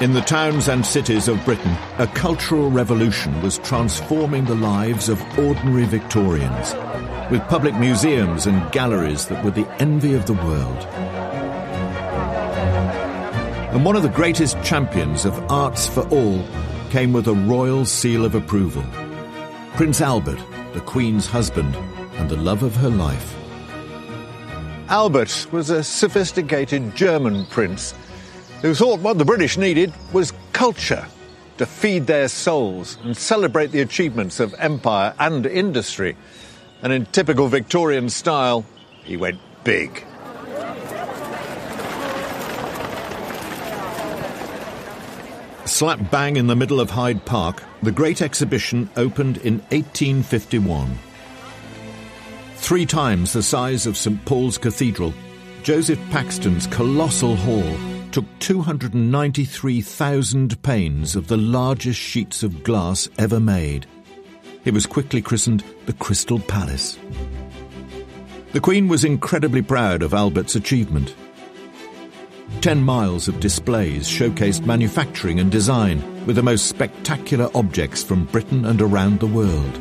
In the towns and cities of Britain, a cultural revolution was transforming the lives of ordinary Victorians, with public museums and galleries that were the envy of the world. And one of the greatest champions of arts for all came with a royal seal of approval. Prince Albert, the Queen's husband and the love of her life. Albert was a sophisticated German prince who thought what the British needed was culture to feed their souls and celebrate the achievements of empire and industry. And in typical Victorian style, he went big. Slap bang in the middle of Hyde Park, the Great Exhibition opened in 1851. 3 times the size of St Paul's Cathedral, Joseph Paxton's colossal hall took 293,000 panes of the largest sheets of glass ever made. It was quickly christened the Crystal Palace. The Queen was incredibly proud of Albert's achievement. 10 miles of displays showcased manufacturing and design with the most spectacular objects from Britain and around the world.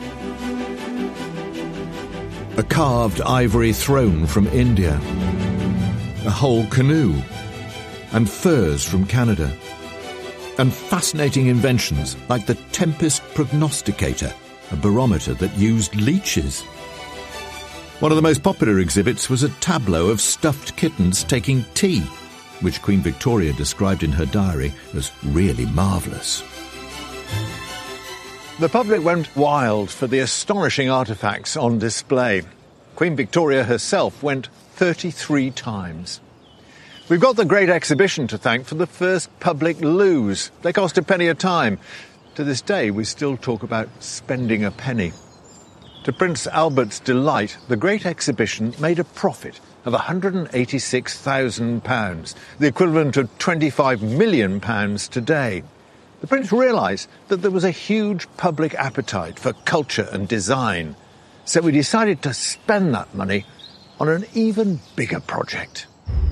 A carved ivory throne from India, a whole canoe, and furs from Canada, and fascinating inventions like the Tempest Prognosticator, a barometer that used leeches. One of the most popular exhibits was a tableau of stuffed kittens taking tea, which Queen Victoria described in her diary as really marvellous. The public went wild for the astonishing artefacts on display. Queen Victoria herself went 33 times. We've got the Great Exhibition to thank for the first public loos. They cost a penny a time. To this day, we still talk about spending a penny. To Prince Albert's delight, the Great Exhibition made a profit of £186,000, the equivalent of £25 million today. The Prince realised that there was a huge public appetite for culture and design, so he decided to spend that money on an even bigger project.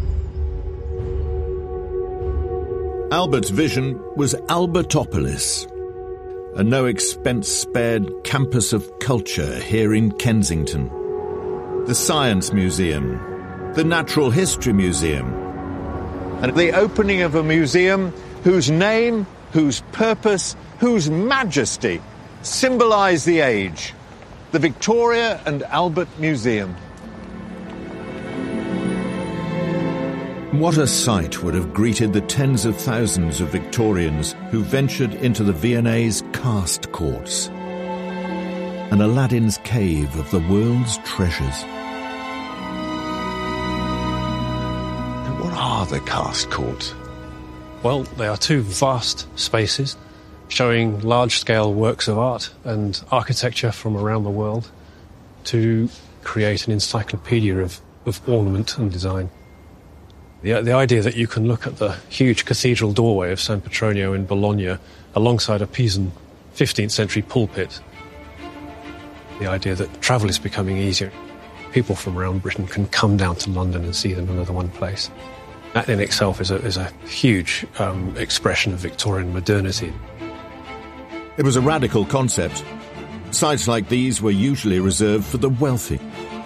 Albert's vision was Albertopolis, a no-expense-spared campus of culture here in Kensington. The Science Museum, the Natural History Museum, and the opening of a museum whose name, whose purpose, whose majesty symbolise the age, the Victoria and Albert Museum. What a sight would have greeted the tens of thousands of Victorians who ventured into the V&A's cast courts, an Aladdin's cave of the world's treasures. And what are the cast courts? Well, they are 2 vast spaces showing large-scale works of art and architecture from around the world to create an encyclopedia of ornament and design. The idea that you can look at the huge cathedral doorway of San Petronio in Bologna alongside a Pisan 15th century pulpit, the idea that travel is becoming easier. People from around Britain can come down to London and see them all in one place. That in itself is a huge expression of Victorian modernity. It was a radical concept. Sites like these were usually reserved for the wealthy.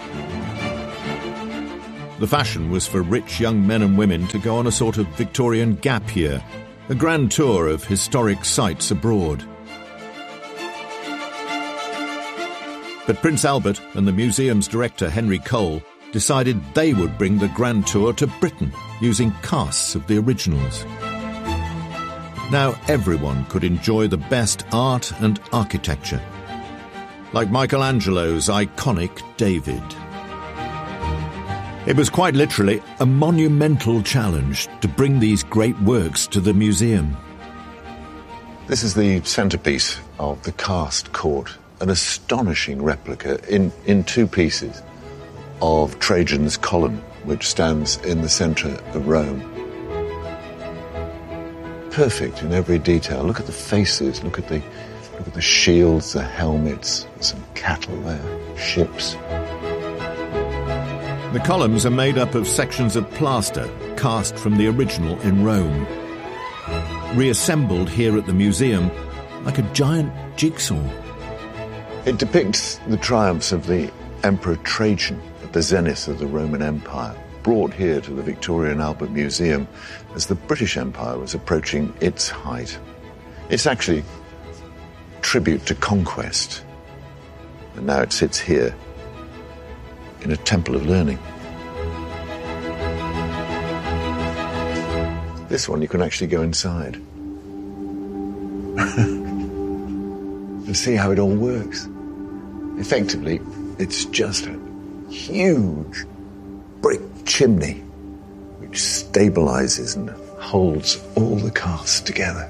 The fashion was for rich young men and women to go on a sort of Victorian gap year, a grand tour of historic sites abroad. But Prince Albert and the museum's director, Henry Cole, decided they would bring the grand tour to Britain using casts of the originals. Now everyone could enjoy the best art and architecture, like Michelangelo's iconic David. It was quite literally a monumental challenge to bring these great works to the museum. This is the centrepiece of the cast court, an astonishing replica in 2 pieces of Trajan's column, which stands in the centre of Rome. Perfect in every detail. Look at the faces, look at the shields, the helmets, some cattle there, ships. The columns are made up of sections of plaster cast from the original in Rome. reassembled here at the museum like a giant jigsaw. It depicts the triumphs of the Emperor Trajan at the zenith of the Roman Empire, brought here to the Victoria and Albert Museum as the British Empire was approaching its height. It's actually a tribute to conquest, and now it sits here in a temple of learning. This one you can actually go inside and see how it all works. Effectively, it's just a huge brick chimney which stabilizes and holds all the casts together.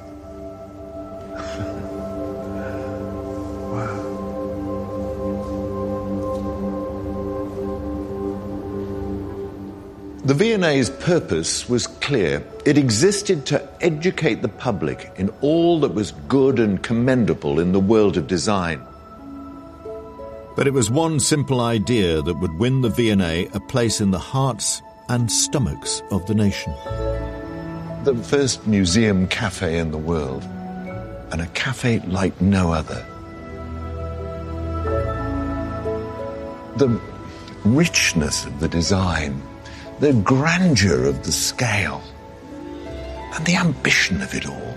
The V&A's purpose was clear. It existed to educate the public in all that was good and commendable in the world of design. But it was one simple idea that would win the V&A a place in the hearts and stomachs of the nation. The first museum cafe in the world, and a cafe like no other. The richness of the design, the grandeur of the scale, and the ambition of it all.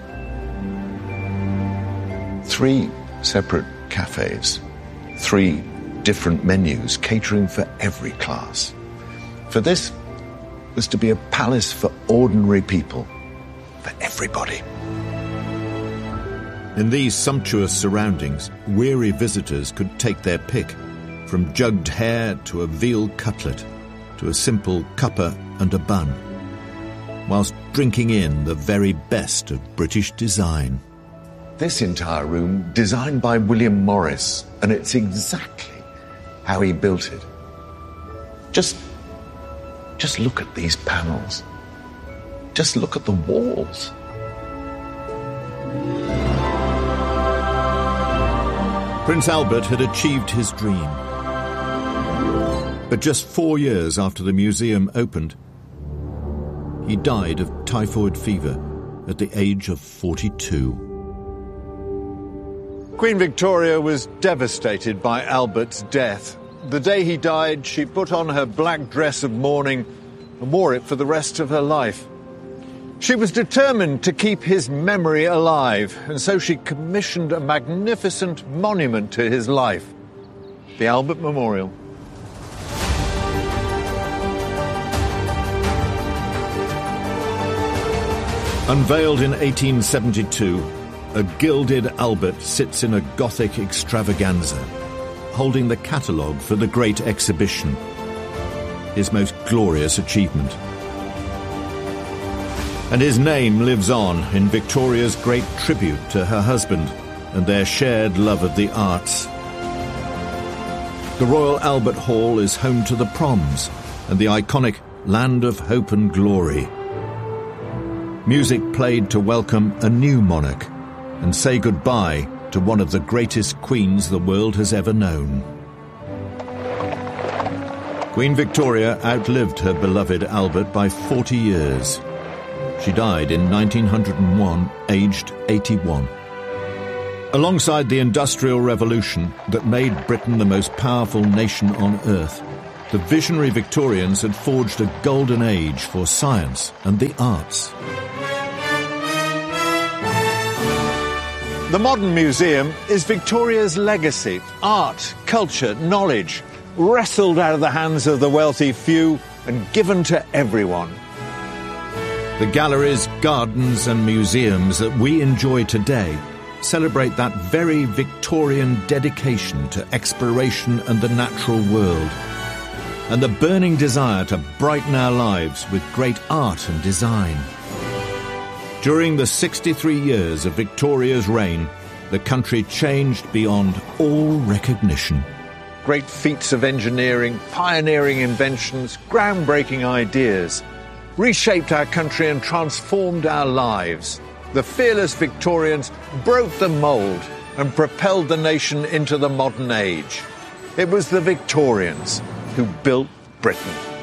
3 separate cafes, 3 different menus catering for every class. For this was to be a palace for ordinary people, for everybody. In these sumptuous surroundings, weary visitors could take their pick, from jugged hare to a veal cutlet, to a simple cuppa and a bun, whilst drinking in the very best of British design. This entire room, designed by William Morris, and it's exactly how he built it. Just look at these panels. Just look at the walls. Prince Albert had achieved his dream. But just 4 years after the museum opened, he died of typhoid fever at the age of 42. Queen Victoria was devastated by Albert's death. The day he died, she put on her black dress of mourning and wore it for the rest of her life. She was determined to keep his memory alive, and so she commissioned a magnificent monument to his life, the Albert Memorial. Unveiled in 1872, a gilded Albert sits in a Gothic extravaganza, holding the catalogue for the Great Exhibition, his most glorious achievement. And his name lives on in Victoria's great tribute to her husband and their shared love of the arts. The Royal Albert Hall is home to the Proms and the iconic Land of Hope and Glory. Music played to welcome a new monarch and say goodbye to one of the greatest queens the world has ever known. Queen Victoria outlived her beloved Albert by 40 years. She died in 1901, aged 81. Alongside the Industrial Revolution that made Britain the most powerful nation on earth, the visionary Victorians had forged a golden age for science and the arts. The modern museum is Victoria's legacy, art, culture, knowledge, wrestled out of the hands of the wealthy few and given to everyone. The galleries, gardens and museums that we enjoy today celebrate that very Victorian dedication to exploration and the natural world, and the burning desire to brighten our lives with great art and design. During the 63 years of Victoria's reign, the country changed beyond all recognition. Great feats of engineering, pioneering inventions, groundbreaking ideas reshaped our country and transformed our lives. The fearless Victorians broke the mould and propelled the nation into the modern age. It was the Victorians who built Britain.